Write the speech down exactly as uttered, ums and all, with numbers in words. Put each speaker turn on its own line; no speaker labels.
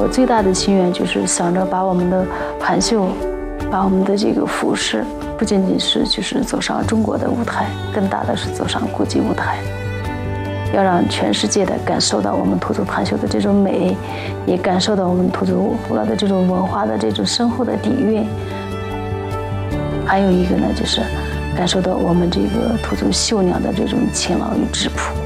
我最大的心愿就是想着把我们的团绣，把我们的这个服饰，不仅仅是就是走上中国的舞台，更大的是走上国际舞台，要让全世界的感受到我们土族团绣的这种美，也感受到我们土族古老的这种文化的这种深厚的底蕴。还有一个呢，就是感受到我们这个土族绣娘的这种勤劳与质朴。